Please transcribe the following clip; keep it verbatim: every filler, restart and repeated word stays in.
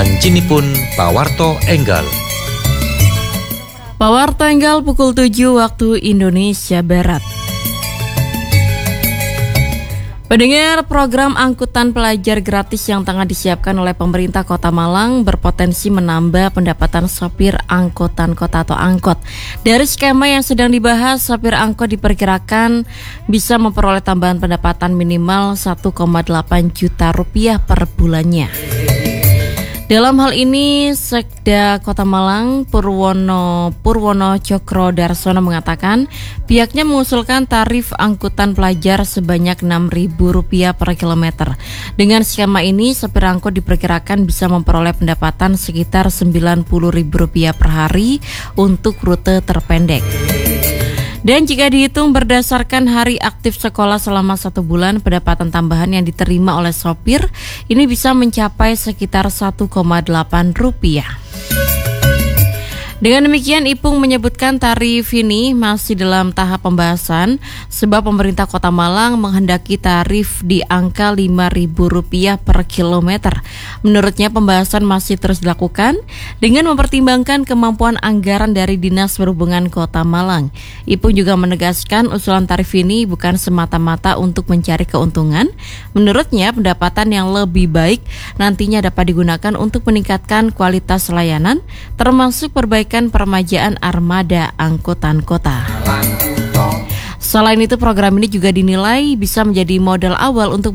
Lanjinipun Pawarto Enggal. Pawarto Enggal pukul tujuh waktu Indonesia Barat. Pendengar, program angkutan pelajar gratis yang tengah disiapkan oleh pemerintah Kota Malang berpotensi menambah pendapatan sopir angkutan kota atau angkot. Dari skema yang sedang dibahas, sopir angkot diperkirakan bisa memperoleh tambahan pendapatan minimal satu koma delapan juta rupiah per bulannya. Dalam hal ini, Sekda Kota Malang Purwono Purwono Cokro Darsono mengatakan pihaknya mengusulkan tarif angkutan pelajar sebanyak enam ribu rupiah per kilometer. Dengan skema ini, sopir angkot diperkirakan bisa memperoleh pendapatan sekitar sembilan puluh ribu rupiah per hari untuk rute terpendek. Dan jika dihitung berdasarkan hari aktif sekolah selama satu bulan, pendapatan tambahan yang diterima oleh sopir ini bisa mencapai sekitar satu koma delapan rupiah. Dengan demikian, Ipung menyebutkan tarif ini masih dalam tahap pembahasan sebab pemerintah Kota Malang menghendaki tarif di angka lima ribu rupiah per kilometer. Menurutnya pembahasan masih terus dilakukan dengan mempertimbangkan kemampuan anggaran dari Dinas Perhubungan Kota Malang. Ipung juga menegaskan usulan tarif ini bukan semata-mata untuk mencari keuntungan. Menurutnya pendapatan yang lebih baik nantinya dapat digunakan untuk meningkatkan kualitas layanan termasuk perbaikan permajaan armada angkutan kota. Selain itu, program ini juga dinilai bisa menjadi modal awal untuk